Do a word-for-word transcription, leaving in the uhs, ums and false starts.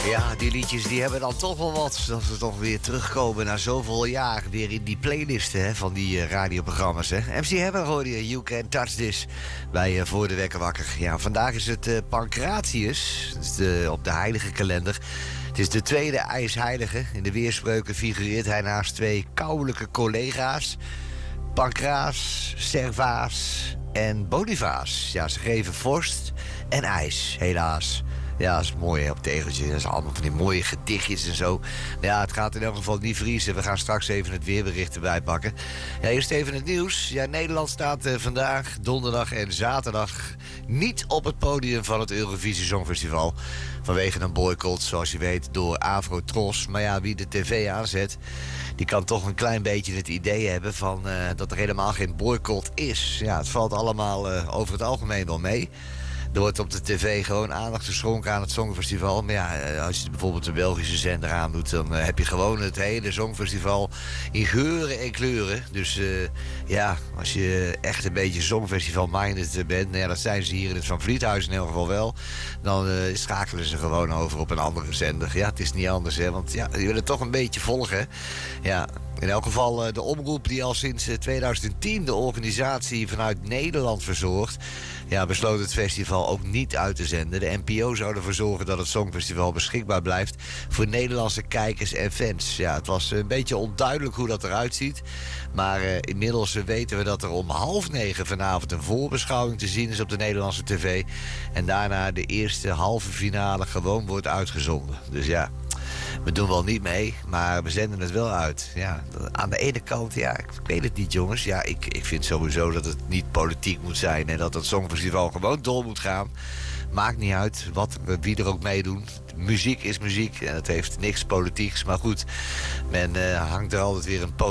Ja, die liedjes die hebben dan toch wel wat. Dat ze toch weer terugkomen na zoveel jaar. Weer in die playlisten hè, van die uh, radioprogramma's. Hè. M C Hammer hoorde je, You Can Touch This. Bij uh, Voor de Wekker Wakker. Ja, vandaag is het uh, Pancratius. Dat is de, op de heilige kalender. Het is de tweede ijsheilige. In de weerspreuken figureert hij naast twee kouwelijke collega's. Pancraas, Servaas en Bonifaas. Ja, ze geven vorst en ijs, helaas. Ja, dat is mooi hè, op tegeltje. Dat is allemaal van die mooie gedichtjes en zo. Ja, het gaat in elk geval niet vriezen. We gaan straks even het weerbericht erbij pakken. Ja, eerst even het nieuws. Ja, Nederland staat uh, vandaag, donderdag en zaterdag niet op het podium van het Eurovisie Songfestival. Vanwege een boycott, zoals je weet, door Afro-Tros. Maar ja, wie de tv aanzet, die kan toch een klein beetje het idee hebben van uh, dat er helemaal geen boycott is. Ja, het valt allemaal uh, over het algemeen wel mee. Er wordt op de tv gewoon aandacht geschonken aan het Songfestival. Maar ja, als je bijvoorbeeld een Belgische zender aandoet, dan uh, heb je gewoon het hele Songfestival in geuren en kleuren. Dus uh, ja, als je echt een beetje Songfestival-minded bent, nou ja, dat zijn ze hier in het Van Vliethuis in elk geval wel, dan uh, schakelen ze gewoon over op een andere zender. Ja, het is niet anders, hè, want ja, je wil het toch een beetje volgen. Ja. In elk geval uh, de omroep die al sinds uh, tweeduizend tien de organisatie vanuit Nederland verzorgt, ja, besloot het festival ook niet uit te zenden. De N P O zou ervoor zorgen dat het Songfestival beschikbaar blijft voor Nederlandse kijkers en fans. Ja, het was een beetje onduidelijk hoe dat eruit ziet. Maar uh, inmiddels uh, weten we dat er om half negen vanavond een voorbeschouwing te zien is op de Nederlandse tv. En daarna de eerste halve finale gewoon wordt uitgezonden. Dus ja, we doen wel niet mee, maar we zenden het wel uit. Ja, aan de ene kant, ja, ik weet het niet, jongens. Ja, ik, ik vind sowieso dat het niet politiek moet zijn en dat het Songfestival gewoon door moet gaan. Maakt niet uit wat, wie er ook meedoen. Muziek is muziek en het heeft niks politieks. Maar goed, men uh, hangt er altijd weer een